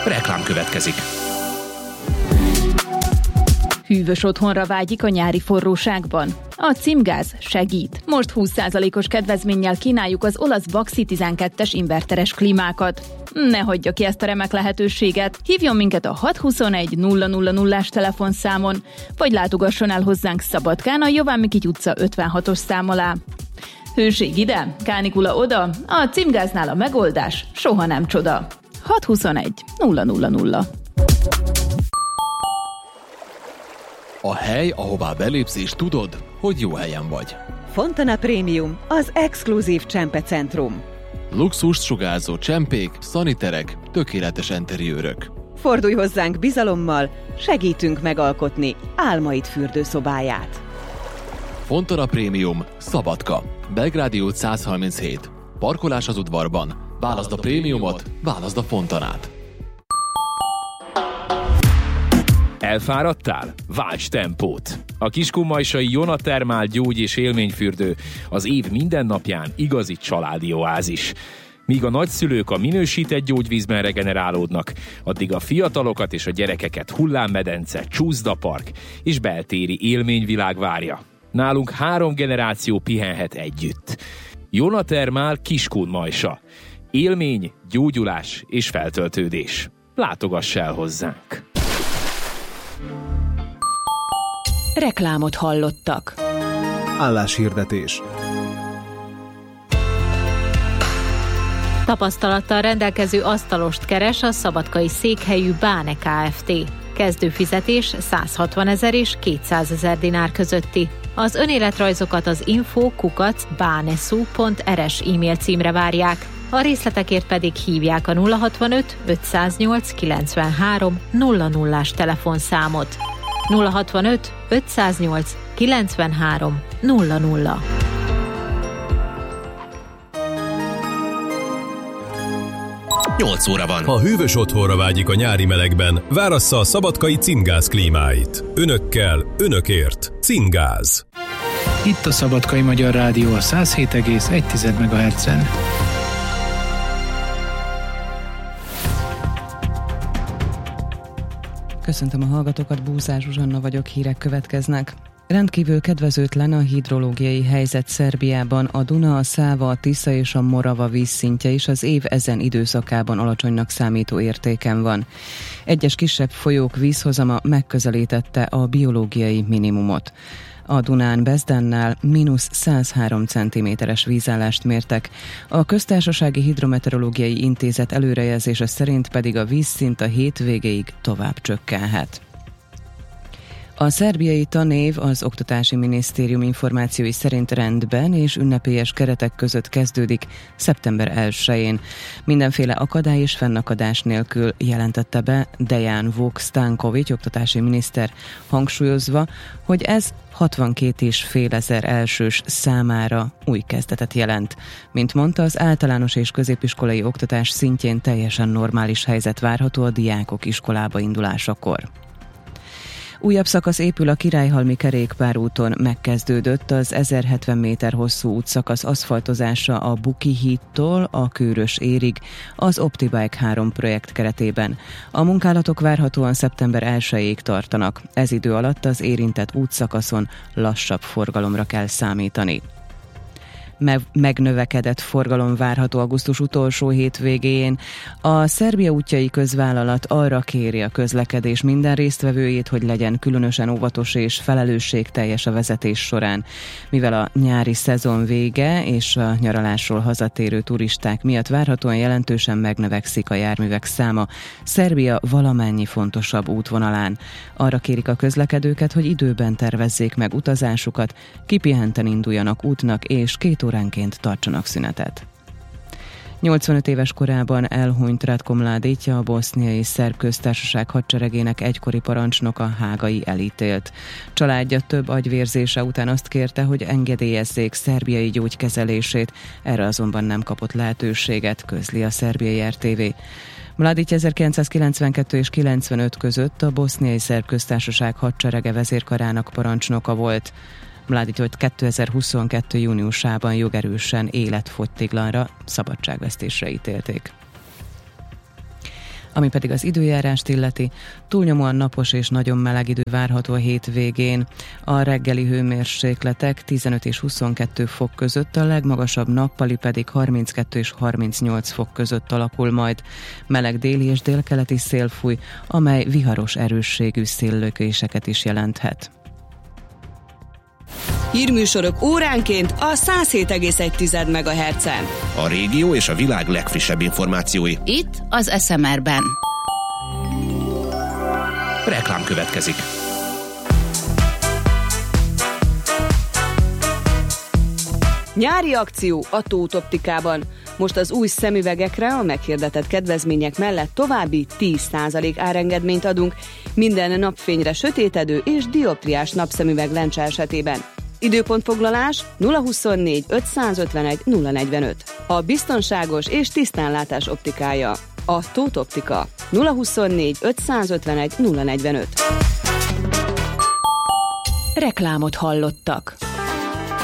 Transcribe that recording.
Reklám következik. Hűvös otthonra vágyik a nyári forróságban? A Címgáz segít. Most 20%-os kedvezménnyel kínáljuk az olasz Baxi 12-es inverteres klímákat. Ne hagyja ki ezt a remek lehetőséget. Hívjon minket a 621 000-ás telefonszámon, vagy látogasson el hozzánk Szabadkán a Jován Mikity utca 56-os szám alá. Hőség ide, kánikula oda, a Címgáznál a megoldás soha nem csoda. 621 000. A hely, ahová belépsz és tudod, hogy jó helyen vagy. Fontana Premium, az exkluzív csempecentrum. Luxust sugárzó csempék, szaniterek, tökéletes enteriőrök. Fordulj hozzánk bizalommal, segítünk megalkotni álmaid fürdőszobáját. Fontana Premium, Szabadka, Belgrádi út 137. Parkolás az udvarban. Válaszd a prémiumot, válaszd a Fontanát. Elfáradtál? Válts tempót! A kiskunmajsai Jona Thermal gyógy- és élményfürdő az év minden napján igazi családi oázis. Míg a nagyszülők a minősített gyógyvízben regenerálódnak, addig a fiatalokat és a gyerekeket hullámmedence, csúszdapark és beltéri élményvilág várja. Nálunk 3 generáció pihenhet együtt. Jona Thermal Kiskunmajsa. Élmény, gyógyulás és feltöltődés. Látogass el hozzánk! Reklámot hallottak. Álláshirdetés. Tapasztalattal rendelkező asztalost keres a szabadkai székhelyű Báne Kft. Kezdőfizetés 160 000 és 200 000 dinár közötti. Az önéletrajzokat az info@banesu.rs e-mail címre várják. A részletekért pedig hívják a 065 508 93 00-ás telefonszámot. 065 508 93 00. Nyolc óra van. Ha hűvös otthonra vágyik a nyári melegben, várassza a szabadkai Címgáz klímáit. Önökkel, önökért. Címgáz. Itt a Szabadkai Magyar Rádió a 107,1 MHz-en. Köszöntöm a hallgatókat, Búzás Zsuzsanna vagyok, hírek következnek. Rendkívül kedvezőtlen a hidrológiai helyzet Szerbiában, a Duna, a Száva, a Tisza és a Morava vízszintje is az év ezen időszakában alacsonynak számító értéken van. Egyes kisebb folyók vízhozama megközelítette a biológiai minimumot. A Dunán Bezdennál -103 cm-es vízállást mértek, a Köztársasági Hidrometeorológiai Intézet előrejelzése szerint pedig a vízszint a hétvégéig tovább csökkenhet. A szerbiai tanév az Oktatási Minisztérium információi szerint rendben és ünnepélyes keretek között kezdődik szeptember 1-én. Mindenféle akadály és fennakadás nélkül, jelentette be Dejan Vuk-Stanković oktatási miniszter, hangsúlyozva, hogy ez 62 500 elsős számára új kezdetet jelent. Mint mondta, az általános és középiskolai oktatás szintjén teljesen normális helyzet várható a diákok iskolába indulásakor. Újabb szakasz épül a Királyhalmi kerékpárúton, megkezdődött az 1070 méter hosszú útszakasz aszfaltozása a Buki hídtól a Kőrös érig az OptiBike 3 projekt keretében. A munkálatok várhatóan szeptember 1-ig tartanak. Ez idő alatt az érintett útszakaszon lassabb forgalomra kell számítani. Megnövekedett forgalom várható augusztus utolsó hétvégén. A Szerbia útjai közvállalat arra kéri a közlekedés minden résztvevőjét, hogy legyen különösen óvatos és felelősségteljes a vezetés során, mivel a nyári szezon vége és a nyaralásról hazatérő turisták miatt várhatóan jelentősen megnövekszik a járművek száma Szerbia valamennyi fontosabb útvonalán. Arra kérik a közlekedőket, hogy időben tervezzék meg utazásukat, kipihenten induljanak útnak és 2 óránként tartsanak szünetet. 85 éves korában elhunyt Ratko Mladić, a boszniai szerb köztársaság hadseregének egykori parancsnoka, hágai elítélt. Családja több agyvérzése után azt kérte, hogy engedélyezzék szerbiai gyógykezelését, erre azonban nem kapott lehetőséget, közli a szerbiai RTV. Mladić 1992 és 95 között a boszniai szerb köztársaság hadserege vezérkarának parancsnoka volt. Mladićot 2022. júniusában jogerősen életfogytiglanra, szabadságvesztésre ítélték. Ami pedig az időjárást illeti, túlnyomóan napos és nagyon meleg idő várható a hét végén. A reggeli hőmérsékletek 15 és 22 fok között, a legmagasabb nappali pedig 32 és 38 fok között alakul majd. Meleg déli és délkeleti szél fúj, amely viharos erősségű széllökéseket is jelenthet. Hírműsorok óránként a 107,1 MHz-en. A régió és a világ legfrissebb információi. Itt az SMR-ben. Reklám következik. Nyári akció a Tóth Optikában. Most az új szemüvegekre a meghirdetett kedvezmények mellett további 10% árengedményt adunk minden napfényre sötétedő és dioptriás napszemüveg lencse esetében. Időpontfoglalás 024 551 045. A biztonságos és tisztánlátás optikája. A Tóth Optika. 024 551 045. Reklámot hallottak.